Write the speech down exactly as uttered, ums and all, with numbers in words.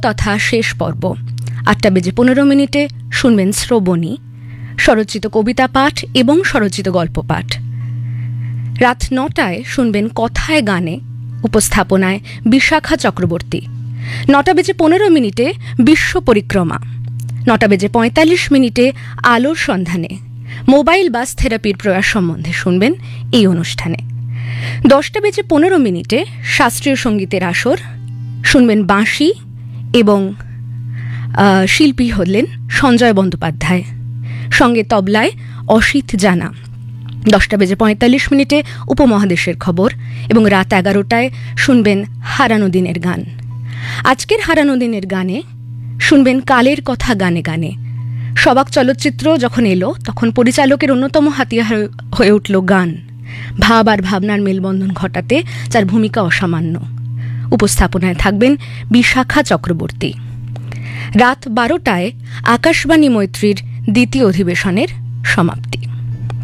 তথা শেষ পর্ব। আটটা বেজে পনেরো মিনিটে শুনবেন শ্রবণী, স্বরচিত কবিতা পাঠ এবং স্বরচিত গল্প পাঠ। রাত নটায় শুনবেন কথায় গানে, উপস্থাপনায় বিশাখা চক্রবর্তী। নটা বেজে পনেরো মিনিটে বিশ্ব পরিক্রমা। নটা বেজে পঁয়তাল্লিশ মিনিটে আলোর সন্ধানে মোবাইল বাস থেরাপির প্রয়াস সম্বন্ধে শুনবেন এই অনুষ্ঠানে। দশটা বেজে পনেরো মিনিটে শাস্ত্রীয় সঙ্গীতের আসর, শুনবেন বাঁশি এবং শিল্পী হলেন সঞ্জয় বন্দ্যোপাধ্যায়, সঙ্গে তবলায় অসিত জানা। দশটা বেজে পঁয়তাল্লিশ মিনিটে উপমহাদেশের খবর এবং রাত এগারোটায় শুনবেন হারানো দিনের গান। আজকের হারানো দিনের গানে শুনবেন কালের কথা গানে গানে। সবাক চলচ্চিত্র যখন এলো তখন পরিচালকের অন্যতম হাতিয়ার হয়ে উঠল গান, ভাব আর ভাবনার মেলবন্ধন ঘটাতে যার ভূমিকা অসামান্য। উপস্থাপনায় থাকবেন বিশাখা চক্রবর্তী। রাত বারোটায় আকাশবাণী মৈত্রীর দ্বিতীয় অধিবেশনের সমাপ্তি।